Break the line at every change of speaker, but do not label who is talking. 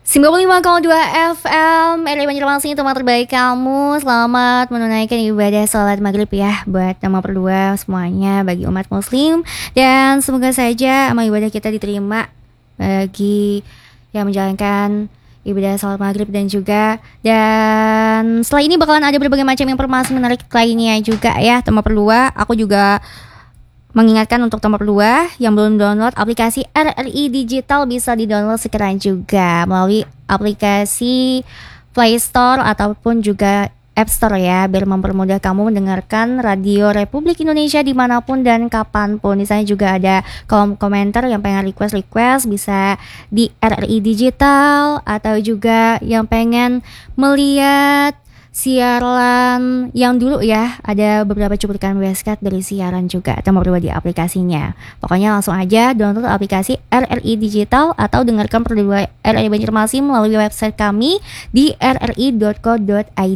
95,2 FM RRI Banjarmasin, teman terbaik kamu. Selamat menunaikan ibadah sholat maghrib ya buat nomor berdua semuanya bagi umat muslim. Dan semoga saja amal ibadah kita diterima bagi yang menjalankan ibadah sholat maghrib dan setelah ini bakalan ada berbagai macam informasi menarik lainnya juga ya teman berdua. Aku juga mengingatkan untuk teman berdua yang belum download aplikasi RRI Digital, bisa di-download sekarang juga melalui aplikasi Play Store ataupun juga App Store ya, biar mempermudah kamu mendengarkan Radio Republik Indonesia dimanapun dan kapanpun. Di sana juga ada kolom komentar, yang pengen request bisa di RRI Digital, atau juga yang pengen melihat siaran yang dulu ya, ada beberapa cuplikan webcast dari siaran juga teman berdua di aplikasinya. Pokoknya langsung aja download aplikasi RRI Digital atau dengarkan berdua RRI Banjarmasin melalui website kami di rri.co.id.